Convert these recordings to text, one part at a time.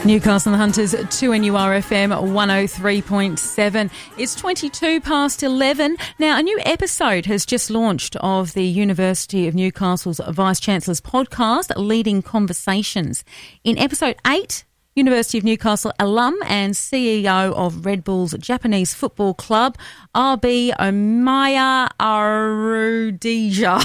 Newcastle and the Hunters, 2NURFM 103.7. It's 22 past 11. Now, a new episode has just launched of the University of Newcastle's Vice-Chancellor's podcast, Leading Conversations. In episode 8, University of Newcastle alum and CEO of Red Bulls Japanese Football Club, RB Omaya Arudija.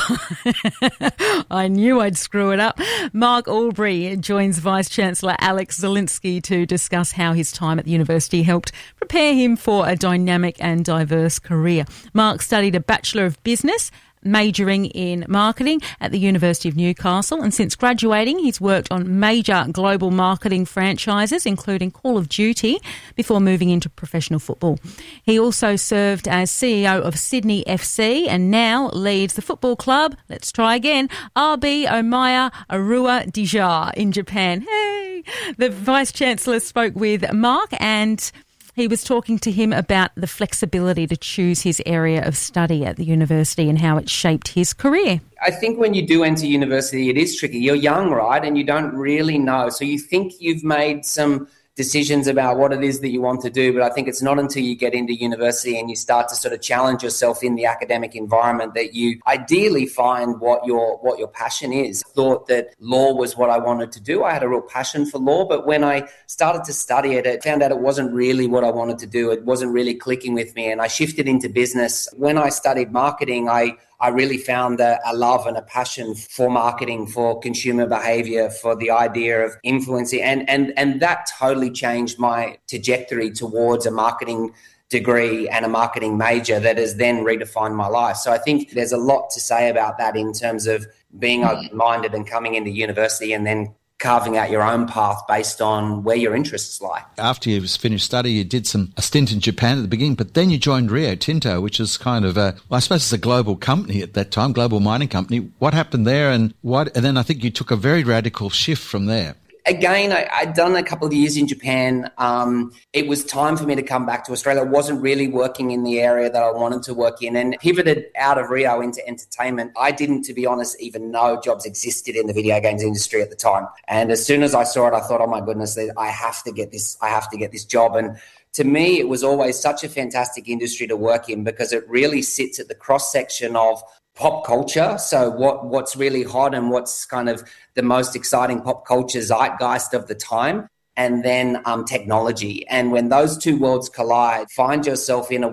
I knew I'd screw it up. Mark Albury joins Vice-Chancellor Alex Zielinski to discuss how his time at the university helped prepare him for a dynamic and diverse career. Mark studied a Bachelor of Business, majoring in marketing at the University of Newcastle, and since graduating he's worked on major global marketing franchises including Call of Duty before moving into professional football. He also served as CEO of Sydney FC and now leads the football club, let's try again, RB Omaya Arua Dija in Japan. Hey! The Vice-Chancellor spoke with Mark and he was talking to him about the flexibility to choose his area of study at the university and how it shaped his career. I think when you do enter university, it is tricky. You're young, right? And you don't really know. So you think you've made some decisions about what it is that you want to do, but I think it's not until you get into university and you start to sort of challenge yourself in the academic environment that you ideally find what your passion is. I thought that law was what I wanted to do. I had a real passion for law, but when I started to study it, I found out it wasn't really what I wanted to do. It wasn't really clicking with me, and I shifted into business. When I studied marketing, I really found a love and a passion for marketing, for consumer behavior, for the idea of influencing. And that totally changed my trajectory towards a marketing degree and a marketing major that has then redefined my life. So I think there's a lot to say about that in terms of being open-minded and coming into university and then carving out your own path based on where your interests lie. After you finished study, you did a stint in Japan at the beginning, but then you joined Rio Tinto, which is kind of I suppose it's a global company at that time, global mining company. What happened there and then I think you took a very radical shift from there. Again, I'd done a couple of years in Japan. It was time for me to come back to Australia. I wasn't really working in the area that I wanted to work in and pivoted out of Rio into entertainment. I didn't, to be honest, even know jobs existed in the video games industry at the time. And as soon as I saw it, I thought, oh my goodness, I have to get this job. And to me, it was always such a fantastic industry to work in because it really sits at the cross-section of pop culture. So what's really hot and what's kind of the most exciting pop culture zeitgeist of the time, and then technology. And when those two worlds collide, find yourself in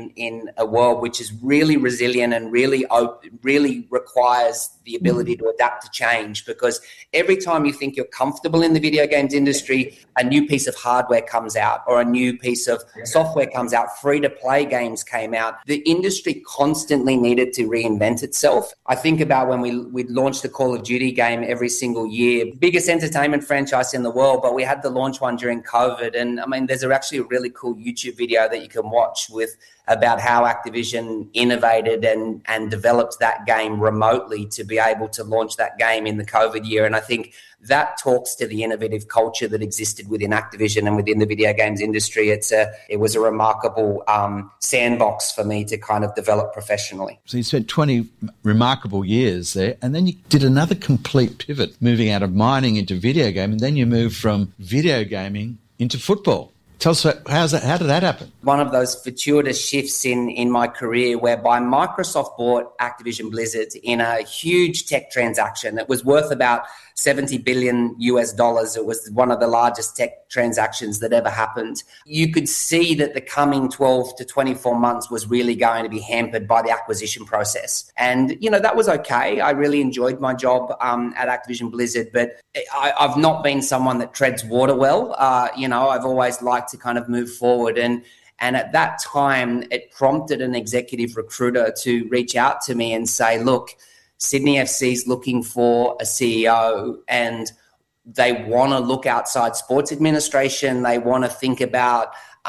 a world which is really resilient and really requires the ability to adapt to change, because every time you think you're comfortable in the video games industry, a new piece of hardware comes out or a new piece of software comes out, free-to-play games came out. The industry constantly needed to reinvent itself. I think about when we launched the Call of Duty game every single year, biggest entertainment franchise in the world, but we had to launch one during COVID. And I mean, there's actually a really cool YouTube video that you can watch about how Activision innovated and developed that game remotely to be able to launch that game in the COVID year. And I think that talks to the innovative culture that existed within Activision and within the video games industry. It was a remarkable sandbox for me to kind of develop professionally. So you spent 20 remarkable years there, and then you did another complete pivot, moving out of mining into video game, and then you moved from video gaming into football. Tell us, how did that happen? One of those fortuitous shifts in my career whereby Microsoft bought Activision Blizzard in a huge tech transaction that was worth about $70 billion US. It was one of the largest tech transactions that ever happened. You could see that the coming 12 to 24 months was really going to be hampered by the acquisition process. And, that was okay. I really enjoyed my job at Activision Blizzard, but I've not been someone that treads water well. I've always liked to kind of move forward. And at that time, it prompted an executive recruiter to reach out to me and say, look, Sydney FC is looking for a CEO and they want to look outside sports administration. They want to think about,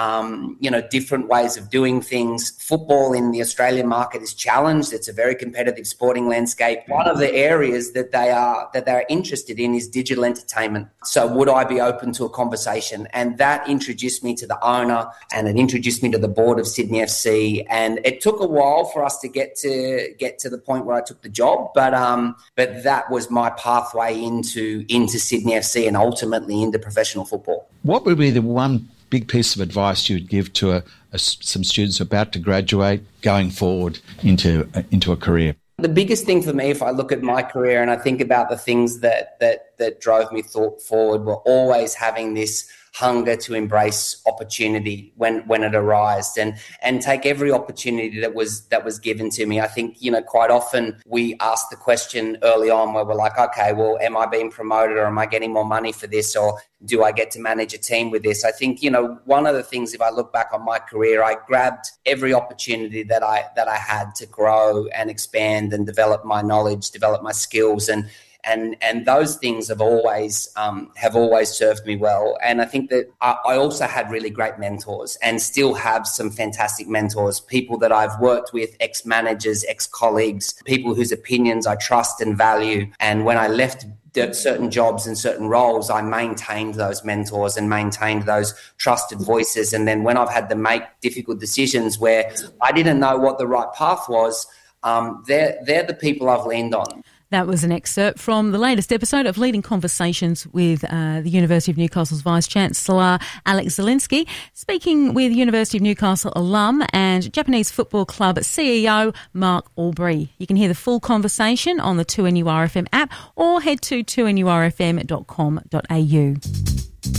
different ways of doing things. Football in the Australian market is challenged. It's a very competitive sporting landscape. One of the areas that they're interested in is digital entertainment. So would I be open to a conversation? And that introduced me to the owner and it introduced me to the board of Sydney FC. And it took a while for us to get to the point where I took the job. But that was my pathway into Sydney FC and ultimately into professional football. What would be the one big piece of advice you would give to some students about to graduate going forward into a career? The biggest thing for me, if I look at my career and I think about the things that drove me forward, were always having this hunger to embrace opportunity when it arose, and take every opportunity that was given to me. I think, quite often we ask the question early on where we're like, okay, well, am I being promoted, or am I getting more money for this, or do I get to manage a team with this? I think, one of the things, if I look back on my career, I grabbed every opportunity that I had to grow and expand and develop my knowledge, develop my skills, and those things have always served me well. And I think that I also had really great mentors, and still have some fantastic mentors, people that I've worked with, ex-managers, ex-colleagues, people whose opinions I trust and value. And when I left certain jobs and certain roles, I maintained those mentors and maintained those trusted voices. And then when I've had to make difficult decisions where I didn't know what the right path was, they're the people I've leaned on. That was an excerpt from the latest episode of Leading Conversations with the University of Newcastle's Vice-Chancellor, Alex Zielinski, speaking with University of Newcastle alum and Japanese Football Club CEO, Mark Albury. You can hear the full conversation on the 2NURFM app, or head to 2NURFM.com.au.